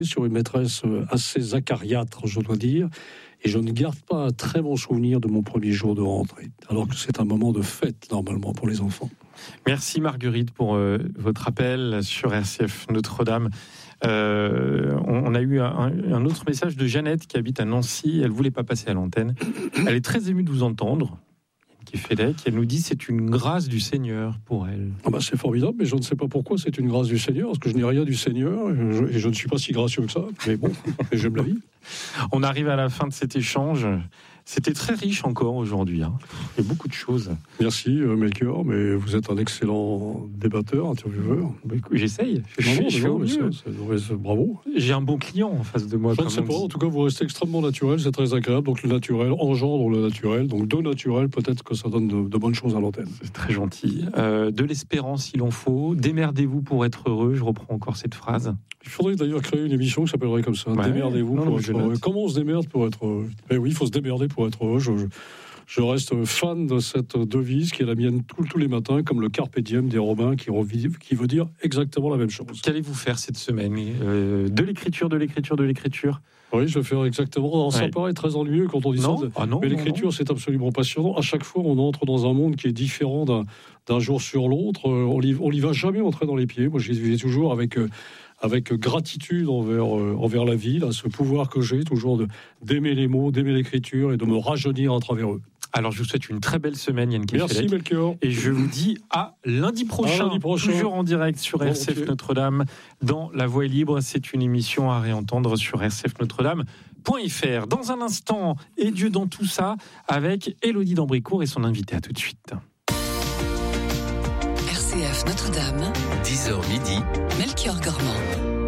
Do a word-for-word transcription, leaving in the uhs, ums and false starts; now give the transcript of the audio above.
sur une maîtresse assez acariâtre, je dois dire, et je ne garde pas un très bon souvenir de mon premier jour de rentrée, alors que c'est un moment de fête, normalement, pour les enfants. Merci Marguerite pour euh, votre appel sur R C F Notre-Dame. Euh, on, on a eu un, un autre message de Jeannette qui habite à Nancy. Elle ne voulait pas passer à l'antenne. Elle est très émue de vous entendre. Qui fait là, qui elle nous dit c'est une grâce du Seigneur pour elle. Ah bah c'est formidable, mais je ne sais pas pourquoi c'est une grâce du Seigneur, parce que je n'ai rien du Seigneur, et je, et je ne suis pas si gracieux que ça, mais bon, et j'aime la vie. On arrive à la fin de cet échange. C'était très riche encore aujourd'hui. Hein. Il y a beaucoup de choses. Merci euh, Melchior, mais vous êtes un excellent débatteur, intervieweur. Bah, écoute, j'essaye. Je, non, je, non, je non, fais au ça, mieux. ça, ça, bravo. J'ai un bon client en face de moi. Je ne sais pas, en tout cas vous restez extrêmement naturel, c'est très agréable, donc le naturel engendre le naturel, donc de naturel, peut-être que ça donne de, de bonnes choses à l'antenne. C'est très gentil. Euh, de l'espérance il en faut, démerdez-vous pour être heureux, je reprends encore cette phrase. Il faudrait d'ailleurs créer une émission qui s'appellerait comme ça, ouais, démerdez-vous non, pour être heureux. Comment on se démerde pour être heureux? Eh oui, il faut se démerder pour être heureux, je... je... Je reste fan de cette devise qui est la mienne tous, tous les matins, comme le carpe diem des Romains, qui, revit, qui veut dire exactement la même chose. Qu'allez-vous faire cette semaine? euh, De l'écriture, de l'écriture, de l'écriture? Oui, je vais faire exactement. Ça ouais. paraît très ennuyeux quand on dit non. ça. Ah non, mais non, l'écriture, non. c'est absolument passionnant. À chaque fois, on entre dans un monde qui est différent d'un, d'un jour sur l'autre. On n'y on y va jamais entrer dans les pieds. Moi, j'y vais toujours avec... Euh, avec gratitude envers, euh, envers la vie, là, ce pouvoir que j'ai toujours de, d'aimer les mots, d'aimer l'écriture et de me rajeunir à travers eux. Alors, je vous souhaite une très belle semaine, Yann Kefelec. Merci, Melchior. Et je vous dis à lundi prochain, à lundi prochain. Toujours en direct sur bon, R C F okay. Notre-Dame, dans La Voix est libre. C'est une émission à réentendre sur R C F Notre-Dame point F R. Dans un instant, et Dieu dans tout ça, avec Élodie d'Ambricourt et son invité. À tout de suite. R C F Notre-Dame, dix heures midi, Melchior Gormand.